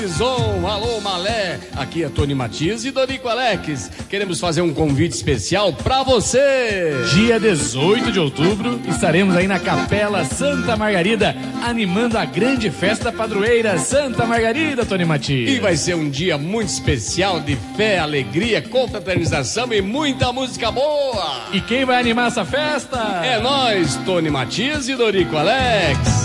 Alô Malé, aqui é Tony Matias e Dorico Alex. Queremos fazer um convite especial pra você. Dia 18 de outubro estaremos aí na Capela Santa Margarida, animando a grande festa padroeira Santa Margarida, Tony Matias. E vai ser um dia muito especial de fé, alegria, confraternização e muita música boa. E quem vai animar essa festa? É nós, Tony Matias e Dorico Alex.